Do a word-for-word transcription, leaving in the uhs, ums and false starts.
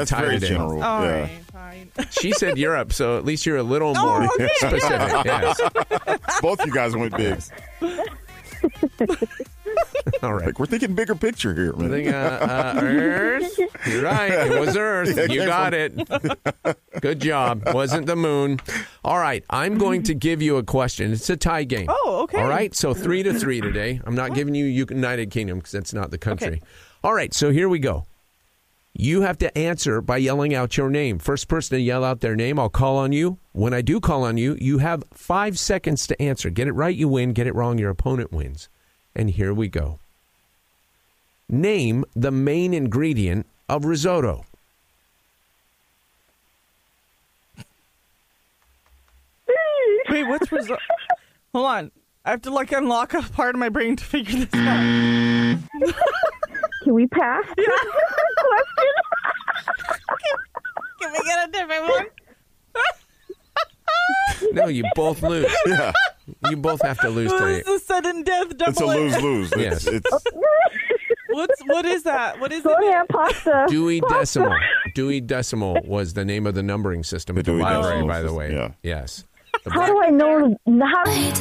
that's tie very today. general. All yeah. right, fine. She said Europe, so at least you're a little Oh, more okay. specific. Yes. Both you guys went big. All right. Like, we're thinking bigger picture here, I man. think, uh, uh, Earth. You're right. It was Earth. Yeah, it You came got it. Good job. Wasn't the moon. All right. I'm going to give you a question. It's a tie game. Oh, okay. All right. So three to three today. I'm not giving you United Kingdom because that's not the country. Okay. All right. So here we go. You have to answer by yelling out your name. First person to yell out their name, I'll call on you. When I do call on you, you have five seconds to answer. Get it right, you win. Get it wrong, your opponent wins. And here we go. Name the main ingredient of risotto. Wait, what's result? Hold on. I have to like unlock a part of my brain to figure this out. Can we pass? Yeah. Can we get a different one? No, you both lose. Yeah. You both have to lose What today. is the sudden death double? It's a lose-lose. Yes. It's, it's, What's what is that? What is Go it? ahead, pasta. Dewey Decimal. Dewey Decimal was the name of the numbering system at the Dewey library, Decimal by the System, way. yeah. Yes. The How do I know? How?